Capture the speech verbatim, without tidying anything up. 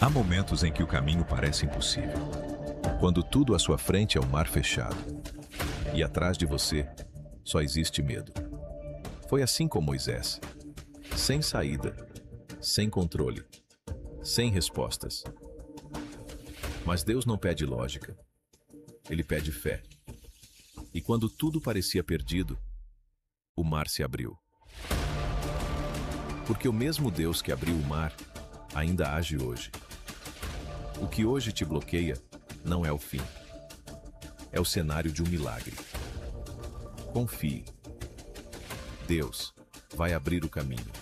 Há momentos em que o caminho parece impossível. Quando tudo à sua frente é um mar fechado. E atrás de você só existe medo. Foi assim com Moisés. Sem saída, sem controle, sem respostas. Mas Deus não pede lógica. Ele pede fé. E quando tudo parecia perdido, o mar se abriu. Porque o mesmo Deus que abriu o mar ainda age hoje. O que hoje te bloqueia não é o fim. É o cenário de um milagre. Confie. Deus vai abrir o caminho.